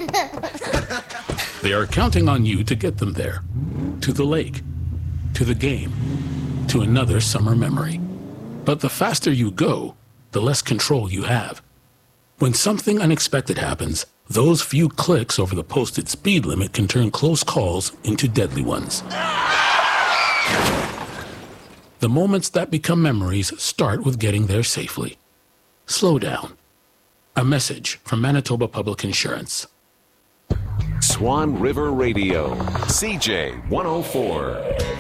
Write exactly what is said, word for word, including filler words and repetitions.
They are counting on you to get them there. To the lake, to the game, to another summer memory. But the faster you go, the less control you have. When something unexpected happens, those few clicks over the posted speed limit can turn close calls into deadly ones. The moments that become memories start with getting there safely. Slow down. A message from Manitoba Public Insurance. Swan River Radio, C J one oh four.